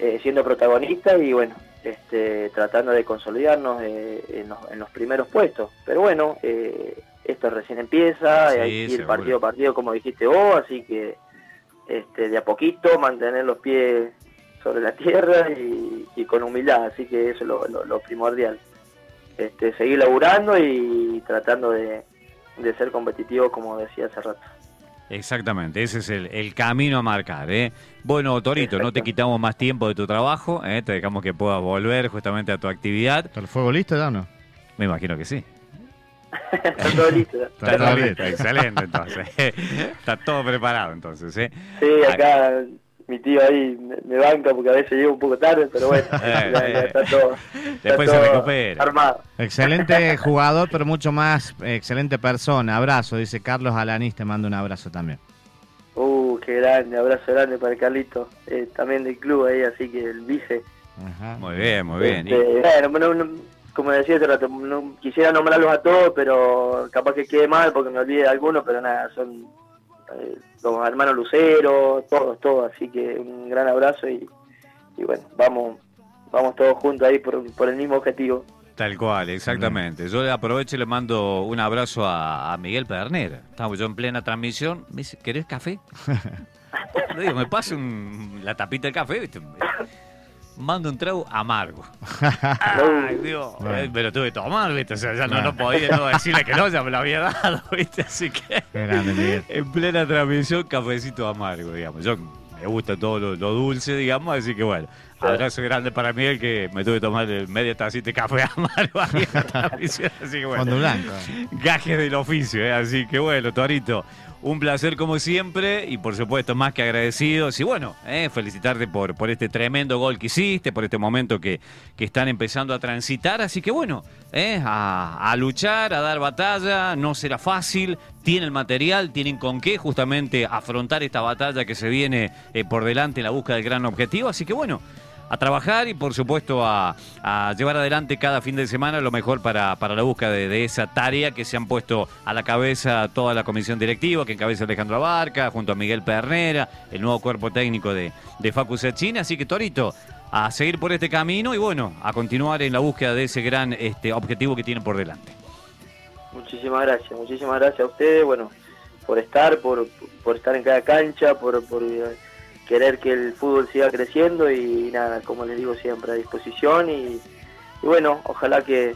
siendo protagonistas y bueno, tratando de consolidarnos en los primeros puestos. Pero bueno, esto recién empieza, Sí, hay que ir seguro. partido a partido, como dijiste vos, así que de a poquito mantener los pies sobre la tierra y con humildad, así que eso es lo primordial. Seguir laburando y tratando de ser competitivo, como decía hace rato. Exactamente, ese es el camino a marcar, ¿eh? Bueno, Torito, no te quitamos más tiempo de tu trabajo, ¿eh? Te dejamos que puedas volver justamente a tu actividad. ¿Está el fuego listo ya o no? Me imagino que sí. Está todo listo. Está todo listo. Excelente, entonces. Está todo preparado, entonces, ¿eh? Sí, acá mi tío ahí me banca porque a veces llego un poco tarde, pero bueno, ya está todo. Después está se todo recupera. armado. Excelente jugador, pero mucho más excelente persona. Abrazo, dice Carlos Alanís, te mando un abrazo también. Qué grande, abrazo grande para Carlito, también del club ahí, así que el vice. Ajá. Muy bien, muy bien. Bueno, como decía hace rato, no quisiera nombrarlos a todos, pero capaz que quede mal porque me olvide de algunos, pero nada, son los hermanos Lucero, todos, así que un gran abrazo y bueno, vamos todos juntos ahí por el mismo objetivo. Tal cual, exactamente. Yo aprovecho y le mando un abrazo a Miguel Pedernera. Estamos yo en plena transmisión. Me dice, ¿querés café? Le digo, me pase la tapita de café, ¿viste? Mando un trago amargo. Ay, Dios. Me lo tuve que tomar, ¿viste? O sea, ya no podía no decirle que no, ya me lo había dado, ¿viste? Así que Grande, Miguel. En plena transmisión, cafecito amargo, digamos. Yo me gusta todo lo dulce, digamos, así que bueno. Abrazo grande para Miguel, que me tuve que tomar media tacita de café amargo ahí en la transmisión, así que bueno. Fondo blanco. Gajes del oficio, ¿eh? Así que bueno, Torito, un placer como siempre y por supuesto más que agradecidos y bueno, felicitarte por este tremendo gol que hiciste, por este momento que están empezando a transitar, así que bueno, a luchar, a dar batalla, no será fácil, tienen el material, tienen con qué justamente afrontar esta batalla que se viene por delante en la búsqueda del gran objetivo, así que bueno, a trabajar y por supuesto a llevar adelante cada fin de semana lo mejor para la búsqueda de esa tarea que se han puesto a la cabeza toda la comisión directiva, que encabeza Alejandro Abarca, junto a Miguel Pedernera, el nuevo cuerpo técnico de Facu Sacchini. Así que Torito, a seguir por este camino y bueno, a continuar en la búsqueda de ese gran objetivo que tienen por delante. Muchísimas gracias a ustedes, bueno, por estar en cada cancha, por querer que el fútbol siga creciendo y nada, como les digo siempre, a disposición y bueno, ojalá que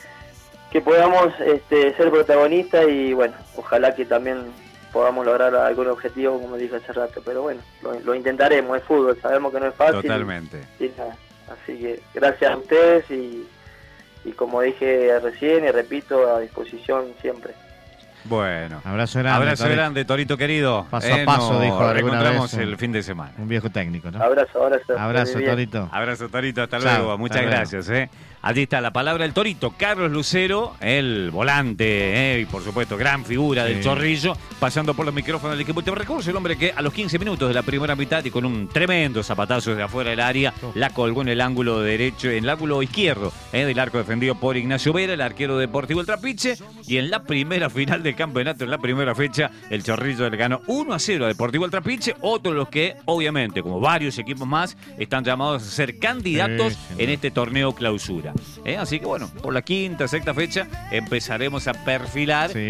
podamos ser protagonistas y bueno, ojalá que también podamos lograr algún objetivo, como dije hace rato, pero bueno, lo intentaremos, es fútbol, sabemos que no es fácil. Totalmente. Y nada, así que gracias a ustedes y como dije recién y repito, a disposición siempre. Bueno, abrazo grande, Torito querido. Paso a paso, dijo alguna reencontramos vez el fin de semana. Un viejo técnico, ¿no? Abrazo, Torito. Abrazo, Torito, hasta Chao, luego. Muchas gracias. Allí está la palabra del Torito, Carlos Lucero, el volante y por supuesto gran figura del Chorrillo, pasando por los micrófonos del equipo. Te recuerdo el hombre que a los 15 minutos de la primera mitad y con un tremendo zapatazo desde afuera del área, la colgó en el ángulo derecho, en el ángulo izquierdo del arco defendido por Ignacio Vera, el arquero de Deportivo El Trapiche, y en la primera final del campeonato, en la primera fecha, el Chorrillo le ganó 1-0 a Deportivo El Trapiche, otros los que obviamente, como varios equipos más, están llamados a ser candidatos en este torneo clausura. Así que bueno, por la quinta, sexta fecha empezaremos a perfilar